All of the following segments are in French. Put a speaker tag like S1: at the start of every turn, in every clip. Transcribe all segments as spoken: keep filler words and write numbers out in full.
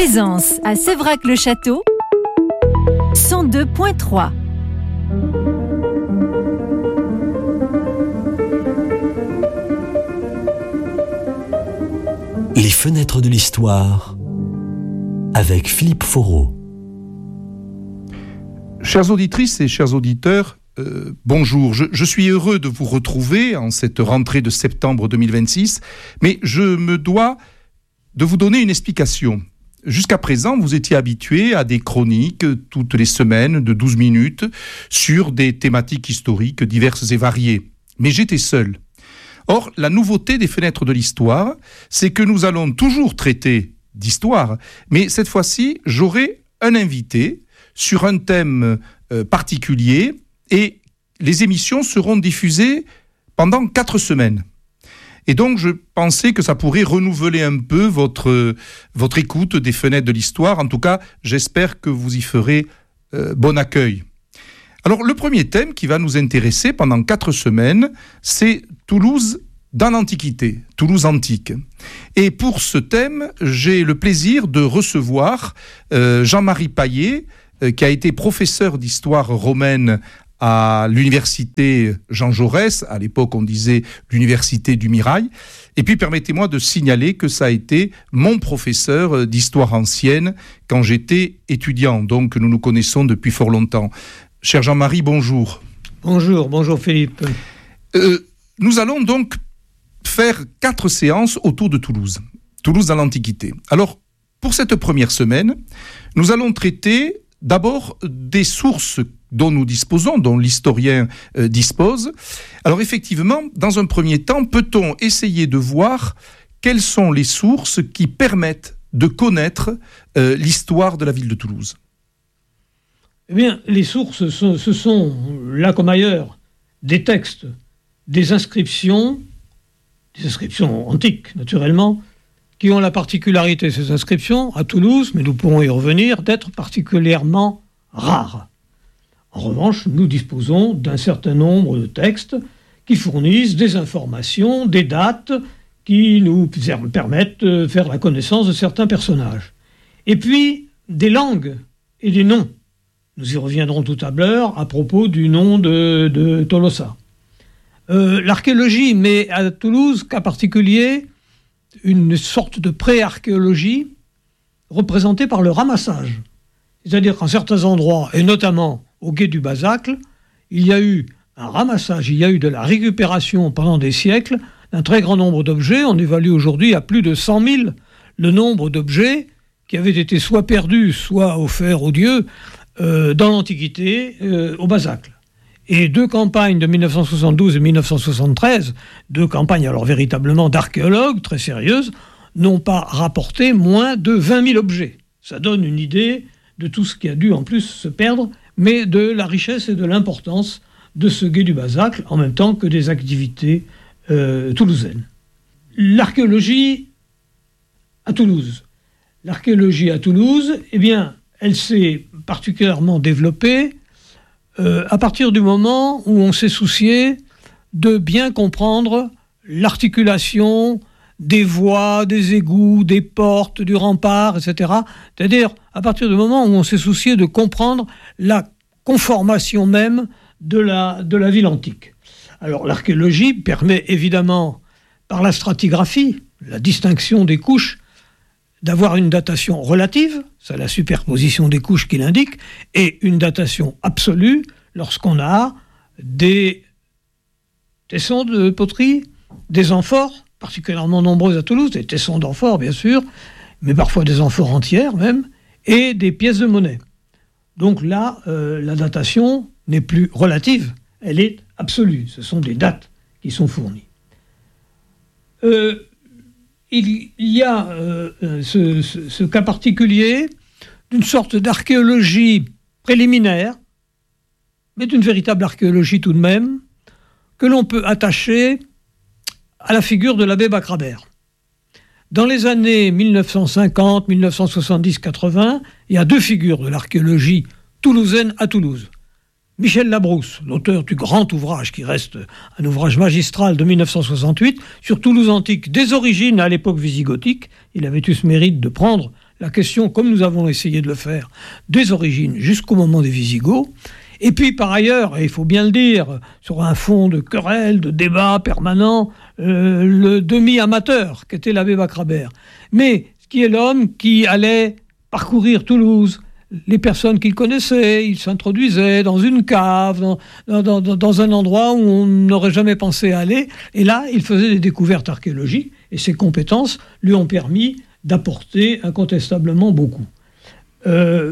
S1: Plaisance à Séverac-le-Château, cent deux point trois.
S2: Les fenêtres de l'histoire avec Philippe Foreau.
S3: Chères auditrices et chers auditeurs, euh, bonjour. Je, je suis heureux de vous retrouver en cette rentrée de septembre deux mille vingt-six, mais je me dois de vous donner une explication. Jusqu'à présent, vous étiez habitués à des chroniques toutes les semaines de douze minutes sur des thématiques historiques diverses et variées. Mais j'étais seul. Or, la nouveauté des fenêtres de l'histoire, c'est que nous allons toujours traiter d'histoire, mais cette fois-ci, j'aurai un invité sur un thème euh, particulier et les émissions seront diffusées pendant quatre semaines. Et donc, je pensais que ça pourrait renouveler un peu votre, votre écoute des fenêtres de l'histoire. En tout cas, j'espère que vous y ferez euh, bon accueil. Alors, le premier thème qui va nous intéresser pendant quatre semaines, c'est Toulouse dans l'Antiquité, Toulouse antique. Et pour ce thème, j'ai le plaisir de recevoir euh, Jean-Marie Paillet, euh, qui a été professeur d'histoire romaine à l'université Jean Jaurès, à l'époque on disait l'université du Mirail. Et puis permettez-moi de signaler que ça a été mon professeur d'histoire ancienne quand j'étais étudiant, donc nous nous connaissons depuis fort longtemps. Cher Jean-Marie, bonjour.
S4: Bonjour, bonjour Philippe.
S3: Euh, nous allons donc faire quatre séances autour de Toulouse, Toulouse dans l'Antiquité. Alors, pour cette première semaine, nous allons traiter d'abord des sources dont nous disposons, dont l'historien euh, dispose. Alors effectivement, dans un premier temps, peut-on essayer de voir quelles sont les sources qui permettent de connaître euh, l'histoire de la ville de Toulouse ?
S4: Eh bien, les sources, ce sont, là comme ailleurs, des textes, des inscriptions, des inscriptions antiques, naturellement, qui ont la particularité, ces inscriptions, à Toulouse, mais nous pourrons y revenir, d'être particulièrement rares. En revanche, nous disposons d'un certain nombre de textes qui fournissent des informations, des dates, qui nous permettent de faire la connaissance de certains personnages. Et puis, des langues et des noms. Nous y reviendrons tout à l'heure à propos du nom de, de Tolosa. Euh, l'archéologie met à Toulouse, cas particulier, une sorte de pré-archéologie représentée par le ramassage. C'est-à-dire qu'en certains endroits, et notamment au gué du Bazacle, il y a eu un ramassage, il y a eu de la récupération pendant des siècles d'un très grand nombre d'objets. On évalue aujourd'hui à plus de cent mille le nombre d'objets qui avaient été soit perdus, soit offerts aux dieux euh, dans l'Antiquité, euh, au Bazacle. Et deux campagnes de dix-neuf cent soixante-douze et dix-neuf cent soixante-treize, deux campagnes alors véritablement d'archéologues très sérieuses, n'ont pas rapporté moins de vingt mille objets. Ça donne une idée de tout ce qui a dû en plus se perdre, mais de la richesse et de l'importance de ce gué du Bazacle, en même temps que des activités euh, toulousaines. L'archéologie à Toulouse. L'archéologie à Toulouse, eh bien, elle s'est particulièrement développée Euh, à partir du moment où on s'est soucié de bien comprendre l'articulation des voies, des égouts, des portes, du rempart, et cetera. C'est-à-dire à partir du moment où on s'est soucié de comprendre la conformation même de la, de la ville antique. Alors l'archéologie permet évidemment, par la stratigraphie, la distinction des couches, d'avoir une datation relative, c'est la superposition des couches qui l'indique, et une datation absolue lorsqu'on a des tessons de poterie, des amphores, particulièrement nombreux à Toulouse, des tessons d'amphores bien sûr, mais parfois des amphores entières même, et des pièces de monnaie. Donc là, euh, la datation n'est plus relative, elle est absolue. Ce sont des dates qui sont fournies. Euh, Il y a euh, ce, ce, ce cas particulier d'une sorte d'archéologie préliminaire, mais d'une véritable archéologie tout de même, que l'on peut attacher à la figure de l'abbé Bacrabert. Dans les années dix-neuf cent cinquante, dix-neuf cent soixante-dix, quatre-vingts, il y a deux figures de l'archéologie toulousaine à Toulouse. Michel Labrousse, l'auteur du grand ouvrage qui reste un ouvrage magistral de dix-neuf cent soixante-huit sur Toulouse antique, des origines à l'époque visigothique. Il avait eu ce mérite de prendre la question, comme nous avons essayé de le faire, des origines jusqu'au moment des Visigoths. Et puis, par ailleurs, et il faut bien le dire, sur un fond de querelle, de débat permanent, euh, le demi-amateur qu'était l'abbé Bacrabert. Mais qui est l'homme qui allait parcourir Toulouse, les personnes qu'il connaissait, il s'introduisait dans une cave, dans, dans, dans, dans un endroit où on n'aurait jamais pensé aller, et là, il faisait des découvertes archéologiques, et ses compétences lui ont permis d'apporter incontestablement beaucoup. Euh,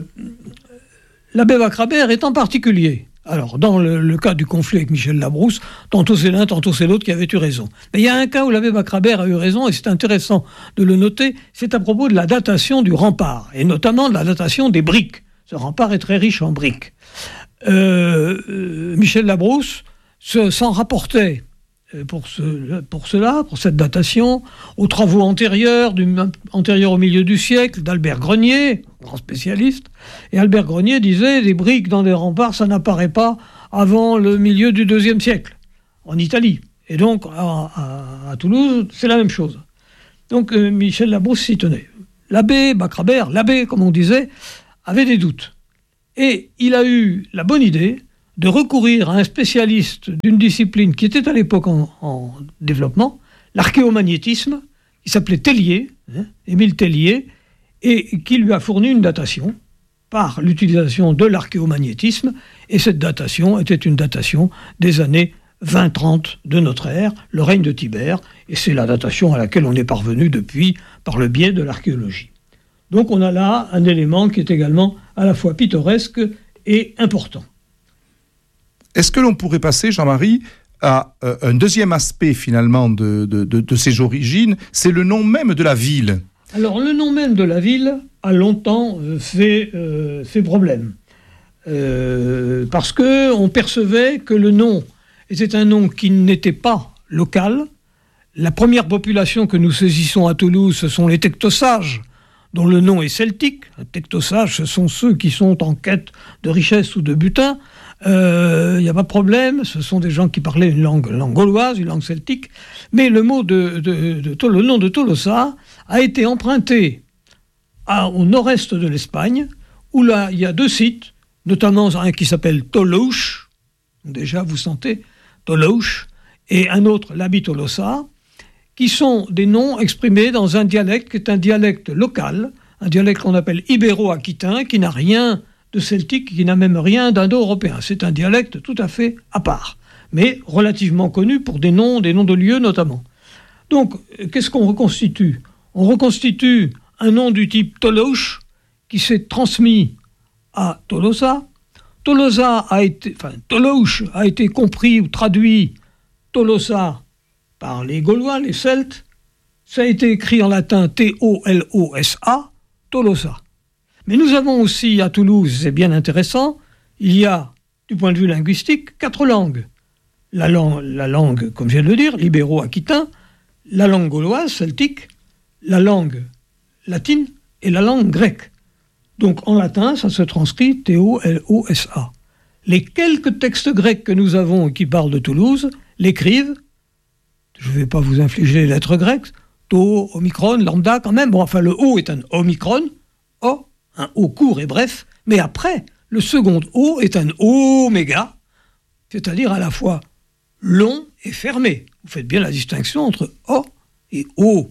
S4: L'abbé Bacrabert est en particulier, alors dans le, le cas du conflit avec Michel Labrousse, tantôt c'est l'un, tantôt c'est l'autre qui avait eu raison. Mais il y a un cas où l'abbé Bacrabert a eu raison, et c'est intéressant de le noter, c'est à propos de la datation du rempart, et notamment de la datation des briques. Ce rempart est très riche en briques. Euh, euh, Michel Labrousse se, s'en rapportait pour, ce, pour cela, pour cette datation, aux travaux antérieurs, du, antérieurs au milieu du siècle, d'Albert Grenier, grand spécialiste. Et Albert Grenier disait, des briques dans des remparts, ça n'apparaît pas avant le milieu du deuxième siècle, en Italie. Et donc, à, à, à Toulouse, c'est la même chose. Donc, euh, Michel Labrousse s'y tenait. L'abbé Bacrabert, l'abbé, comme on disait, avait des doutes. Et il a eu la bonne idée de recourir à un spécialiste d'une discipline qui était à l'époque en, en développement, l'archéomagnétisme, qui s'appelait Tellier, hein, Émile Tellier, et qui lui a fourni une datation par l'utilisation de l'archéomagnétisme, et cette datation était une datation des années vingt trente de notre ère, le règne de Tibère, et c'est la datation à laquelle on est parvenu depuis par le biais de l'archéologie. Donc on a là un élément qui est également à la fois pittoresque et important.
S3: Est-ce que l'on pourrait passer, Jean-Marie, à euh, un deuxième aspect finalement de, de, de, de ces origines, c'est le nom même de la ville.
S4: Alors le nom même de la ville a longtemps euh, fait, euh, fait problème. Euh, parce qu'on percevait que le nom était un nom qui n'était pas local. La première population que nous saisissons à Toulouse, ce sont les Tectosages, dont le nom est celtique. Les Tectosages, ce sont ceux qui sont en quête de richesse ou de butin. Il euh, n'y a pas de problème, ce sont des gens qui parlaient une langue, une langue gauloise, une langue celtique, mais le, mot de, de, de, de, le nom de Tolosa a été emprunté à, au nord-est de l'Espagne, où là, il y a deux sites, notamment un qui s'appelle Toulouche, déjà vous sentez, Toulouche, et un autre, l'Abi Tolosa, qui sont des noms exprimés dans un dialecte qui est un dialecte local, un dialecte qu'on appelle ibéro-aquitain, qui n'a rien de celtique, qui n'a même rien d'indo-européen. C'est un dialecte tout à fait à part, mais relativement connu pour des noms, des noms de lieux notamment. Donc, qu'est-ce qu'on reconstitue ? On reconstitue un nom du type Toulouche, qui s'est transmis à Tolosa. Tolosa a été, enfin, Toulouche a été compris ou traduit Tolosa par les Gaulois, les Celtes. Ça a été écrit en latin T O L O S A, Tolosa. Mais nous avons aussi à Toulouse, c'est bien intéressant, il y a, du point de vue linguistique, quatre langues. La langue, la langue comme je viens de le dire, l'ibéro-aquitain, la langue gauloise, celtique, la langue latine et la langue grecque. Donc en latin, ça se transcrit T O L O S A. Les quelques textes grecs que nous avons et qui parlent de Toulouse l'écrivent, je ne vais pas vous infliger les lettres grecques, To, Omicron, Lambda quand même, bon enfin le O est un Omicron, O, un O court et bref, mais après, le second O est un Oméga, c'est-à-dire à la fois long et fermé. Vous faites bien la distinction entre O et O.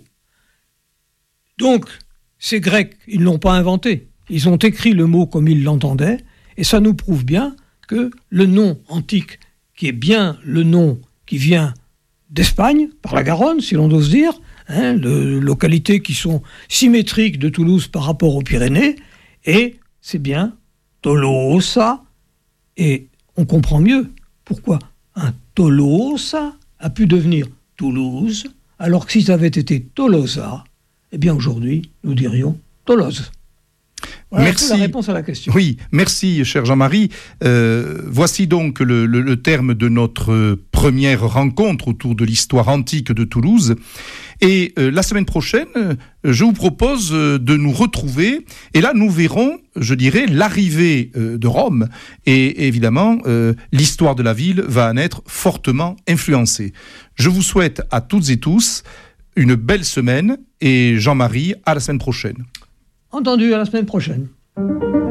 S4: Donc, ces Grecs, ils ne l'ont pas inventé. Ils ont écrit le mot comme ils l'entendaient, et ça nous prouve bien que le nom antique, qui est bien le nom qui vient d'Espagne, par la Garonne, si l'on ose dire, hein, de localités qui sont symétriques de Toulouse par rapport aux Pyrénées, et c'est bien Tolosa, et on comprend mieux pourquoi un Tolosa a pu devenir Toulouse, alors que si ça avait été Tolosa, eh bien aujourd'hui, nous dirions Toulouse. Voilà,
S3: merci.
S4: C'est la réponse à la question.
S3: Oui, merci, cher Jean-Marie. Euh, voici donc le, le, le terme de notre première rencontre autour de l'histoire antique de Toulouse. Et euh, la semaine prochaine, je vous propose de nous retrouver. Et là, nous verrons, je dirais, l'arrivée euh, de Rome. Et évidemment, euh, l'histoire de la ville va en être fortement influencée. Je vous souhaite à toutes et tous une belle semaine. Et Jean-Marie, à la semaine prochaine.
S4: Entendu, à la semaine prochaine.